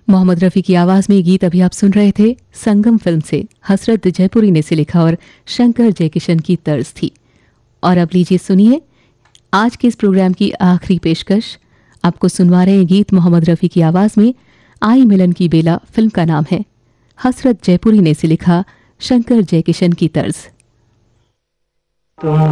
मोहम्मद रफ़ी की आवाज़ में गीत अभी आप सुन रहे थे संगम फिल्म से। हसरत जयपुरी ने इसे लिखा और शंकर जयकिशन की तर्ज थी। और अब लीजिए सुनिए आज के इस प्रोग्राम की आखिरी पेशकश। आपको सुनवा रहे हैं गीत मोहम्मद रफ़ी की आवाज़ में। आई मिलन की बेला फिल्म का नाम है। हसरत जयपुरी ने इसे लिखा, शंकर जयकिशन की तर्ज।